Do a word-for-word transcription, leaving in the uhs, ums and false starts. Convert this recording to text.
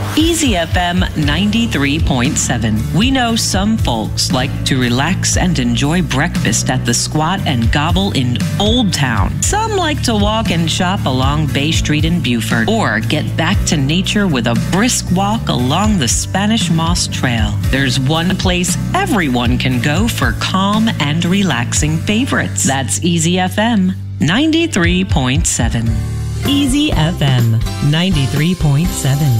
Easy F M ninety-three point seven. We know some folks like to relax and enjoy breakfast at the Squat and Gobble in Old Town. Some like to walk and shop along Bay Street in Buford, or get back to nature with a brisk walk along the Spanish Moss Trail. There's one place everyone can go for calm and relaxing favorites. That's Easy F M ninety-three point seven. Easy F M ninety-three point seven.